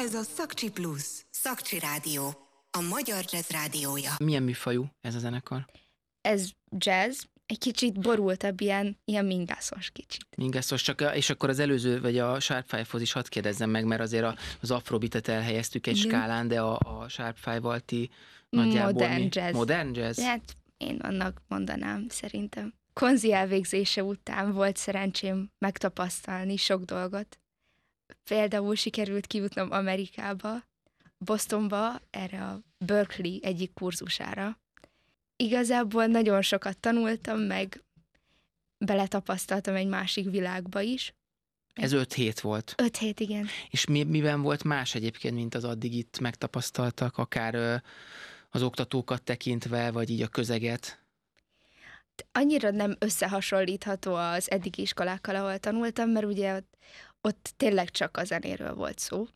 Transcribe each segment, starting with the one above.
Ez a Szakcsi Plusz. Szakcsi Rádió. A magyar jazz rádiója. Milyen műfajú ez a zenekar? Ez jazz, egy kicsit borultabb, ilyen mingászos kicsit. Mingászos, és akkor az előző, vagy a Sharp Five-hoz is hadd kérdezzem meg, mert azért az afrobitet elhelyeztük egy skálán, de a Sharp Five-val ti nagyjából Modern jazz. Modern jazz? Hát én annak mondanám, szerintem. Konzi elvégzése után volt szerencsém megtapasztalni sok dolgot. Például sikerült kijutnom Amerikába, Bostonba, erre a Berkeley egyik kurzusára. Igazából nagyon sokat tanultam, meg beletapasztaltam egy másik világba is. Ez 5 hét volt. 5 hét, igen. És miben volt más egyébként, mint az addig itt megtapasztaltak, akár az oktatókat tekintve, vagy így a közeget? Annyira nem összehasonlítható az eddigi iskolákkal, ahol tanultam, mert ugye ott tényleg csak a zenéről volt szó,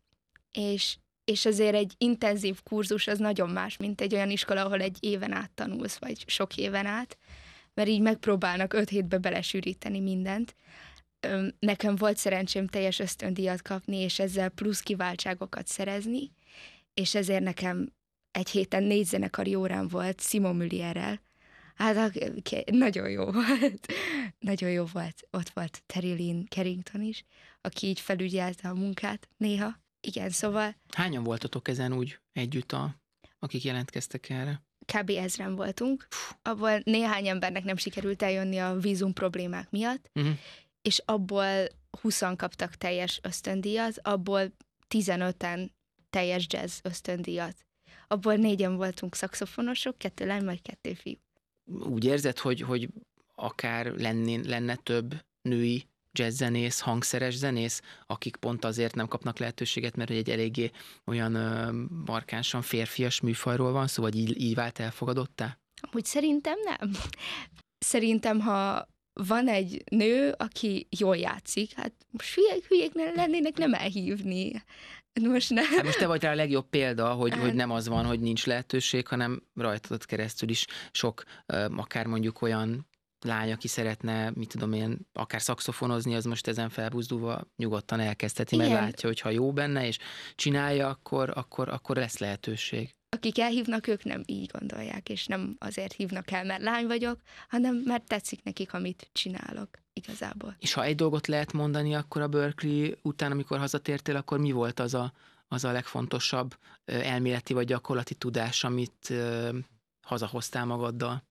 és azért egy intenzív kurzus az nagyon más, mint egy olyan iskola, ahol egy éven át tanulsz, vagy sok éven át, mert így megpróbálnak 5 hétbe belesűríteni mindent. Nekem volt szerencsém teljes ösztöndíjat kapni, és ezzel plusz kiváltságokat szerezni, és ezért nekem egy héten 4 zenekari órám volt Simon Mullierrel. Hát nagyon jó volt. Nagyon jó volt. Ott volt Terry Lynn Carrington is, aki így felügyelte a munkát néha. Igen, szóval... Hányan voltatok ezen úgy együtt, akik jelentkeztek erre? Kb. 1000-en voltunk. Abból néhány embernek nem sikerült eljönni a vízum problémák miatt, és abból 20-an kaptak teljes ösztöndíjat, abból 15-en teljes jazz ösztöndíjat. Abból 4-en voltunk szaxofonosok, 2 lány, majd 2 fiú. Úgy érzed, hogy akár lenne több női jazzzenész, hangszeres zenész, akik pont azért nem kapnak lehetőséget, mert egy eléggé olyan markánsan férfias műfajról van szó, vagy így vált elfogadottá? Úgy szerintem nem. Szerintem, ha van egy nő, aki jól játszik, hát most hülyék lennének nem elhívni. Most nem. Hát most te vagy rá a legjobb példa, hogy nem az van, hogy nincs lehetőség, hanem rajtad keresztül is sok, akár mondjuk olyan lány, aki szeretne, mit tudom én, akár szaxofonozni, az most ezen felbuzdulva nyugodtan elkezdheti, mert látja, hogy ha jó benne, és csinálja, akkor lesz lehetőség. Akik elhívnak, ők nem így gondolják, és nem azért hívnak el, mert lány vagyok, hanem mert tetszik nekik, amit csinálok igazából. És ha egy dolgot lehet mondani, akkor a Berkeley után, amikor hazatértél, akkor mi volt az a legfontosabb elméleti vagy gyakorlati tudás, amit hazahoztál magaddal?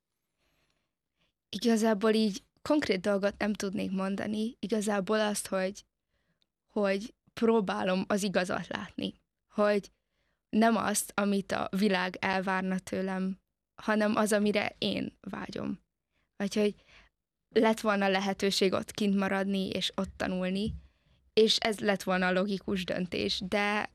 Igazából így konkrét dolgot nem tudnék mondani, igazából azt, hogy próbálom az igazat látni, hogy nem azt, amit a világ elvárna tőlem, hanem az, amire én vágyom. Vagy hogy lett volna lehetőség ott kint maradni, és ott tanulni, és ez lett volna a logikus döntés, de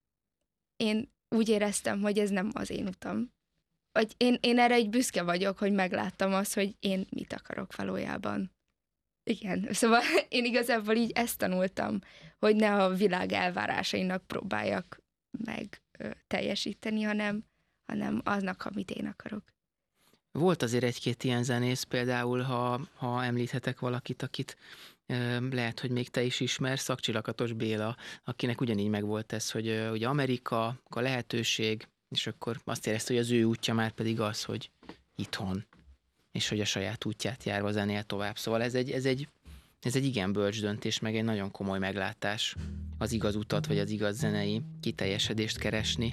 én úgy éreztem, hogy ez nem az én utam. Vagy én erre egy büszke vagyok, hogy megláttam azt, hogy én mit akarok valójában. Igen, szóval én igazából így ezt tanultam, hogy ne a világ elvárásainak próbáljak meg teljesíteni, hanem aznak, amit én akarok. Volt azért egy-két ilyen zenész, például, ha említhetek valakit, akit lehet, hogy még te is ismersz, Szakcsi Lakatos Béla, akinek ugyanígy megvolt ez, hogy ugye Amerika, a lehetőség, és akkor azt érezte, hogy az ő útja már pedig az, hogy itthon, és hogy a saját útját járva zenél tovább. Szóval ez egy igen bölcs döntés, meg egy nagyon komoly meglátás az igaz utat, vagy az igaz zenei kiteljesedést keresni.